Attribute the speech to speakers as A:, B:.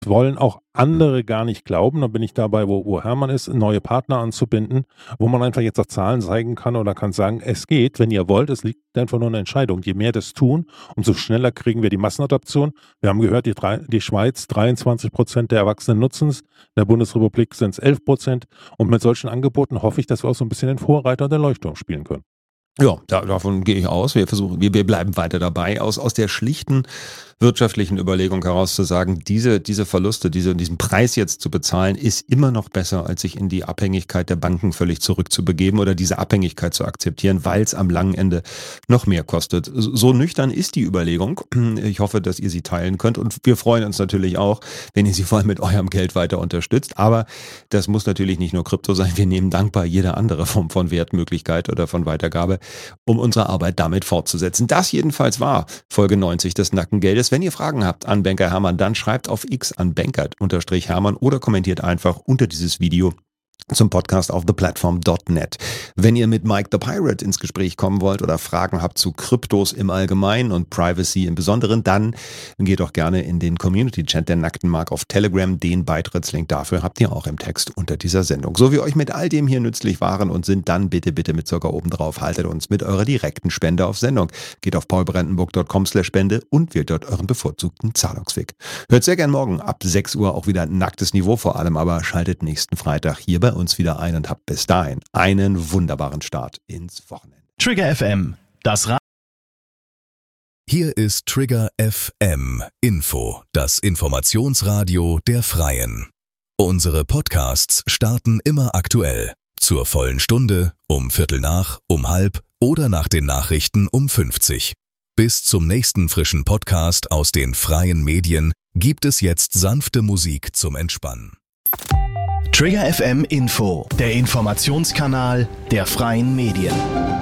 A: wollen auch andere gar nicht glauben. Da bin ich dabei, wo Hermann ist, neue Partner anzubinden, wo man einfach jetzt auch Zahlen zeigen kann oder kann sagen, es geht, wenn ihr wollt, es liegt einfach nur eine Entscheidung. Je mehr das tun, umso schneller kriegen wir die Massenadoption. Wir haben gehört, die Schweiz, 23% der Erwachsenen nutzen es, in der Bundesrepublik sind es 11%. Und mit solchen Angeboten hoffe ich, dass wir auch so ein bisschen den Vorreiter der Leuchtturm spielen können.
B: Ja, davon gehe ich aus. Wir bleiben weiter dabei, aus der schlichten wirtschaftlichen Überlegung heraus zu sagen, diese Verluste, diesen Preis jetzt zu bezahlen, ist immer noch besser, als sich in die Abhängigkeit der Banken völlig zurückzubegeben oder diese Abhängigkeit zu akzeptieren, weil es am langen Ende noch mehr kostet. So nüchtern ist die Überlegung. Ich hoffe, dass ihr sie teilen könnt und wir freuen uns natürlich auch, wenn ihr sie vor allem mit eurem Geld weiter unterstützt. Aber das muss natürlich nicht nur Krypto sein. Wir nehmen dankbar jede andere Form von Wertmöglichkeit oder von Weitergabe, um unsere Arbeit damit fortzusetzen. Das jedenfalls war Folge 90 des Nackengeldes. Wenn ihr Fragen habt an Banker Hermann, dann schreibt auf X an Bankert_Hermann oder kommentiert einfach unter dieses Video zum Podcast auf theplatform.net. Wenn ihr mit Mike the Pirate ins Gespräch kommen wollt oder Fragen habt zu Kryptos im Allgemeinen und Privacy im Besonderen, dann geht doch gerne in den Community-Chat der Nackten Mark auf Telegram. Den Beitrittslink dafür habt ihr auch im Text unter dieser Sendung. So wie euch mit all dem hier nützlich waren und sind, dann bitte mit Zucker oben drauf. Haltet uns mit eurer direkten Spende auf Sendung. Geht auf paulbrandenburg.com/Spende und wählt dort euren bevorzugten Zahlungsweg. Hört sehr gern morgen ab 6 Uhr auch wieder nacktes Niveau vor allem, aber schaltet nächsten Freitag hier bei uns wieder ein und habt bis dahin einen wunderbaren Start ins Wochenende.
C: Trigger FM, das
D: Hier ist Trigger FM Info, das Informationsradio der Freien. Unsere Podcasts starten immer aktuell. Zur vollen Stunde, um 13:15, um 13:30 oder nach den Nachrichten um 50. Bis zum nächsten frischen Podcast aus den freien Medien gibt es jetzt sanfte Musik zum Entspannen.
C: Trigger FM Info, der Informationskanal der freien Medien.